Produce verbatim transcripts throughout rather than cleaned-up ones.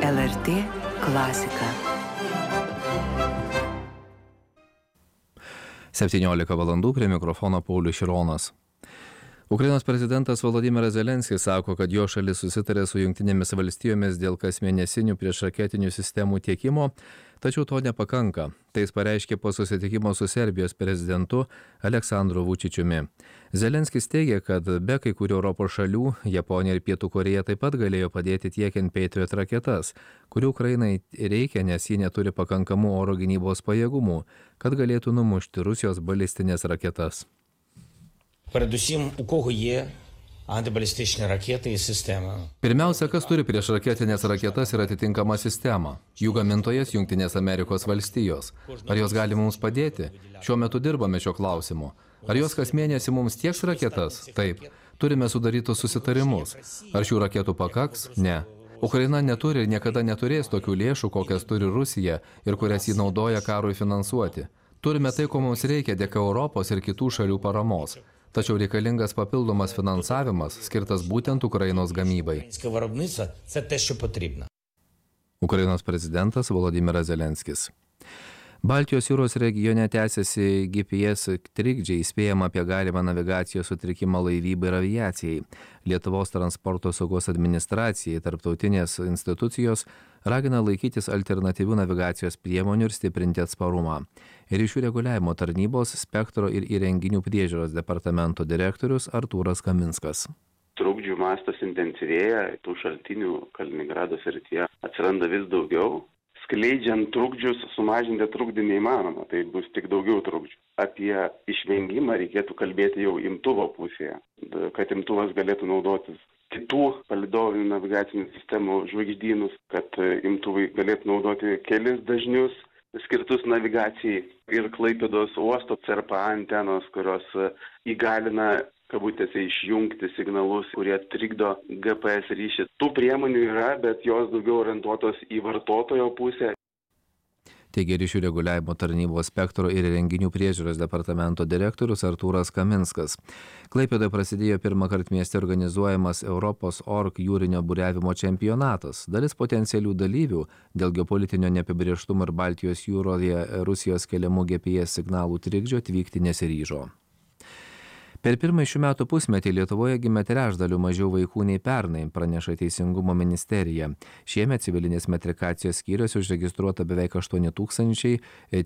L R T klasika. septyniolika valandų prie mikrofono Paulius Šironas. Ukrainos prezidentas Volodymyras Zelenskis sako, kad jo šalis susitarė su Jungtinėmis valstijomis dėl kasmėnesinių priešraketinių sistemų tiekimo, tačiau to nepakanka. Tai jis pareiškė po susitikimo su Serbijos prezidentu Aleksandru Vučičiumi. Zelenskis teigia, kad be kai kurių Europos šalių, Japonija ir Pietų Korėja taip pat galėjo padėti tiekiant Patriot raketas, kurių Ukrainai reikia, nes ji neturi pakankamų oro gynybos pajėgumų, kad galėtų numušti Rusijos balistinės raketas. Передусім, у кого є антибалістичні ракети і система. Pirmiausia, kas turi priešraketinės raketas ir atitinkamą sistemą? Jų gamintojas Jungtinės Amerikos valstijos. Ar jos gali mums padėti? Šiuo metu dirbame šio klausimu. Ar jos kas mėnesį mums tieks raketas? Taip. Turime sudarytus susitarimus. Ar šių raketų pakaks? Ne. Ukraina neturi ir niekada neturės tokių lėšų, kokias turi Rusija ir kurias jį naudoja karui finansuoti. Turime tai, ko mums reikia dėka Europos ir kitų šalių paramos. Tačiau reikalingas papildomas finansavimas, skirtas būtent Ukrainos gamybai. Це те, що потрібно. Ukrainos prezidentas Volodymyras Zelenskis. Baltijos jūros regione tęsiasi G P S trikdžiai, įspėjama apie galimą navigacijos sutrikimą laivybai ir aviacijai. Lietuvos transporto saugos administracijai, tarptautinės institucijos ragina laikytis alternatyvių navigacijos priemonių ir stiprinti atsparumą. Ryšių reguliavimo tarnybos spektro ir įrenginių priežiūros departamento direktorius Artūras Kaminskas. Trukdžių mastas intensyvėja, tų šaltinių Kaliningrado srityje atsiranda vis daugiau. Skleidžiant trukdžius, sumažinti trukdį neįmanoma, tai bus tik daugiau trukdžių. Apie išvengimą reikėtų kalbėti jau imtuvo pusėje, kad imtuvas galėtų naudotis kitų palydovinių navigacinių sistemų žvaigždynus, kad imtuvai galėtų naudoti kelis dažnius skirtus navigacijai ir Klaipėdos uosto C R P A antenos, kurios įgalina kabutėse išjungti signalus, kurie trikdo G P S ryšį. Tų priemonių yra, bet jos daugiau orientuotos į vartotojo pusę. Teigia ryšių reguliavimo tarnybos spektro ir renginių priežiūros departamento direktorius Artūras Kaminskas. Klaipėdoje prasidėjo pirmąkart mieste organizuojamas Europos ork jūrinio buriavimo čempionatas. Dalis potencialių dalyvių dėl geopolitinio neapibrėžtumo ir Baltijos jūroje Rusijos keliamų G P S signalų trikdžių atvykti nesiryžo. Per pirmąjį šių metų pusmetį Lietuvoje gimė trečdaliu mažiau vaikų nei pernai, praneša Teisingumo ministerija. Šiemet civilinės metrikacijos skyriuose užregistruota beveik aštuoni tūkstančiai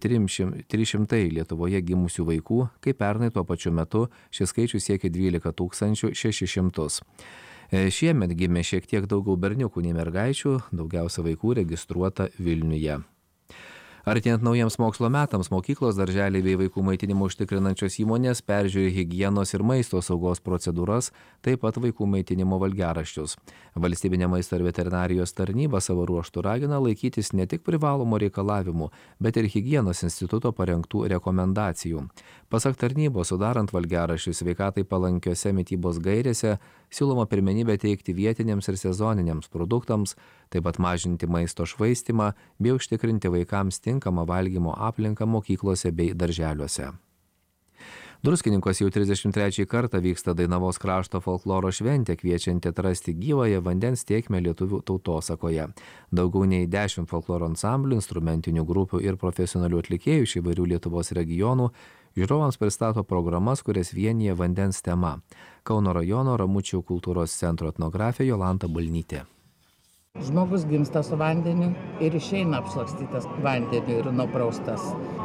trys šimtai Lietuvoje gimusių vaikų, kai pernai tuo pačiu metu šis skaičius siekia dvylika tūkstančių šešis šimtus. Šiemet gimė šiek tiek daugiau berniukų nei mergaičių, daugiausia vaikų registruota Vilniuje. Artėjant naujiems mokslo metams, mokyklos, darželiai bei vaikų maitinimo užtikrinančios įmonės peržiūri higienos ir maisto saugos procedūras, taip pat vaikų maitinimo valgiaraščius. Valstybinė maisto ir veterinarijos tarnyba savo ruožtu ragina laikytis ne tik privalomų reikalavimų, bet ir higienos instituto parengtų rekomendacijų. Pasak tarnybos, sudarant valgiaraščius sveikatai palankiose mitybos gairėse, siūloma pirmenybę teikti vietiniams ir sezoniniams produktams, taip pat mažinti maisto švaistimą bei užtikrinti vaikams tinkamą valgymo aplinką mokyklose bei darželiuose. Druskininkuose jau trisdešimt trečiąjį kartą vyksta Dainavos krašto folkloro šventė, kviečianti atrasti gyvąją vandens tėkmę lietuvių tautosakoje. Daugiau nei dešimt folkloro ansamblių, instrumentinių grupių ir profesionalių atlikėjų iš įvairių Lietuvos regionų žiūrovams pristato programas, kurias vienija vandens tema. Kauno rajono Ramučių kultūros centro etnografė Jolanta Balnytė. Žmogus gimsta su vandeniu ir išeina apšlakstytas vandeniu ir nupraustas.